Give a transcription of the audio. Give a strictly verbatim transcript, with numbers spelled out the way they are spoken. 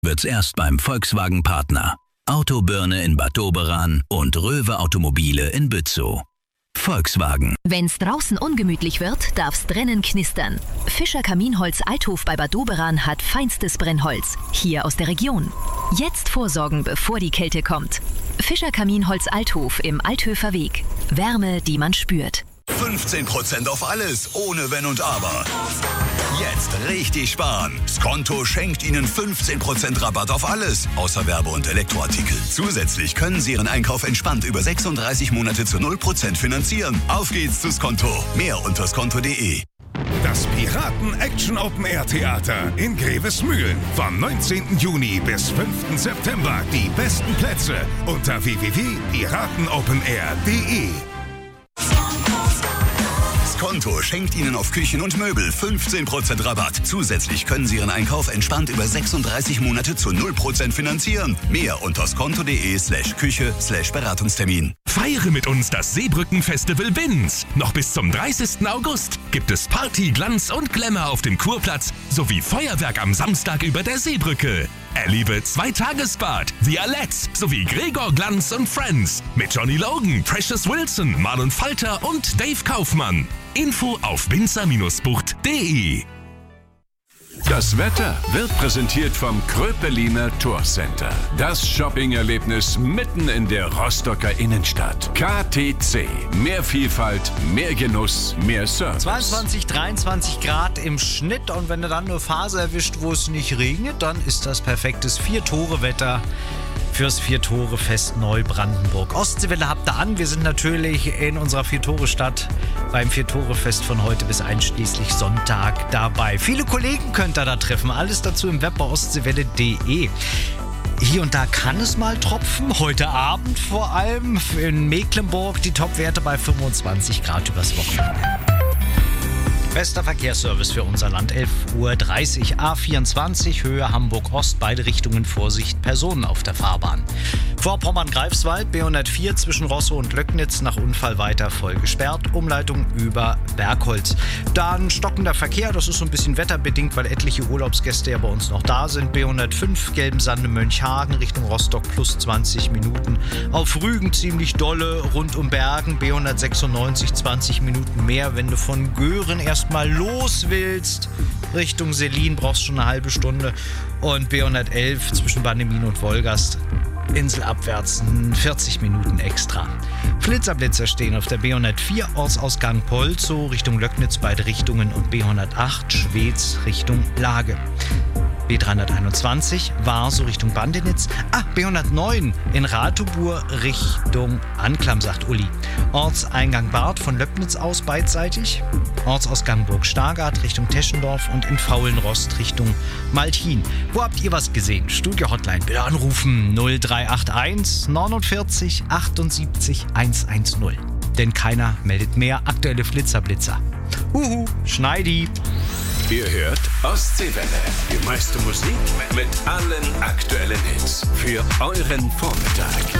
wird's erst beim Volkswagen-Partner. Autobirne in Bad Doberan und Röwe Automobile in Bützow. Volkswagen. Wenn's draußen ungemütlich wird, darf's drinnen knistern. Fischer Kaminholz Althof bei Bad Doberan hat feinstes Brennholz. Hier aus der Region. Jetzt vorsorgen, bevor die Kälte kommt. Fischer Kaminholz Althof im Althöfer Weg. Wärme, die man spürt. fünfzehn Prozent auf alles, ohne Wenn und Aber. Jetzt richtig sparen. Skonto schenkt Ihnen fünfzehn Prozent Rabatt auf alles, außer Werbe- und Elektroartikel. Zusätzlich können Sie Ihren Einkauf entspannt über sechsunddreißig Monate zu null Prozent finanzieren. Auf geht's zu Skonto. Mehr unter skonto punkt de. Das Piraten Action Open Air Theater in Grevesmühlen. Vom neunzehnten Juni bis fünften September. Die besten Plätze unter w w w punkt piratenopenair punkt de. Skonto schenkt Ihnen auf Küchen und Möbel fünfzehn Prozent Rabatt. Zusätzlich können Sie Ihren Einkauf entspannt über sechsunddreißig Monate zu null Prozent finanzieren. Mehr unter skonto punkt de slash Küche slash Beratungstermin. Feiere mit uns das Seebrücken-Festival Binz. Noch bis zum dreißigsten August gibt es Party, Glanz und Glamour auf dem Kurplatz sowie Feuerwerk am Samstag über der Seebrücke. Erlebe Zweitagesbad, The Alex sowie Gregor Glanz und Friends mit Johnny Logan, Precious Wilson, Marlon Falter und Dave Kaufmann. Info auf binzer Bindestrich bucht punkt de. Das Wetter wird präsentiert vom Kröpeliner Tourcenter. Das Shopping-Erlebnis mitten in der Rostocker Innenstadt. K T C. Mehr Vielfalt, mehr Genuss, mehr Service. zweiundzwanzig, dreiundzwanzig Grad im Schnitt. Und wenn du dann eine Phase erwischt, wo es nicht regnet, dann ist das perfektes Vier-Tore-Wetter fürs Vier-Tore-Fest Neubrandenburg. Ostseewelle habt ihr an. Wir sind natürlich in unserer Vier-Tore-Stadt beim Vier-Tore-Fest von heute bis einschließlich Sonntag dabei. Viele Kollegen könnt ihr da treffen. Alles dazu im Web bei ostseewelle punkt de. Hier und da kann es mal tropfen. Heute Abend vor allem in Mecklenburg die Topwerte bei fünfundzwanzig Grad übers Wochenende. Bester Verkehrsservice für unser Land, elf Uhr dreißig, A vierundzwanzig, Höhe Hamburg-Ost, beide Richtungen Vorsicht, Personen auf der Fahrbahn. Vorpommern-Greifswald, B hundertvier zwischen Rosso und Löcknitz, nach Unfall weiter voll gesperrt, Umleitung über Bergholz. Dann stockender Verkehr, das ist so ein bisschen wetterbedingt, weil etliche Urlaubsgäste ja bei uns noch da sind. B hundertfünf, Gelbensande-Mönchhagen, Richtung Rostock plus zwanzig Minuten. Auf Rügen ziemlich dolle, rund um Bergen, B hundertsechsundneunzig, zwanzig Minuten mehr. Wenn du von Göhren erst mal los willst, Richtung Selin brauchst du schon eine halbe Stunde. Und B hundertelf zwischen Bannemin und Wolgast, inselabwärts vierzig Minuten extra. Flitzerblitzer stehen auf der B hundertvier, Ortsausgang Polzow Richtung Löcknitz, beide Richtungen, und B hundertacht, Schweetz Richtung Lage. B dreihunderteinundzwanzig, Warsow Richtung Bandenitz. Ah, B hundertneun in Ratobur Richtung Anklam, sagt Uli. Ortseingang Barth von Löppnitz aus beidseitig. Ortsausgang Burg Stargard Richtung Teschendorf und in Faulenrost Richtung Maltin. Wo habt ihr was gesehen? Studio-Hotline bitte anrufen null drei acht eins neunundvierzig achtundsiebzig hundertzehn. Denn keiner meldet mehr. Aktuelle Flitzerblitzer. Huhu, Schneidi. Ihr hört Ostseewelle. Die meiste Musik mit allen aktuellen Hits für euren Vormittag.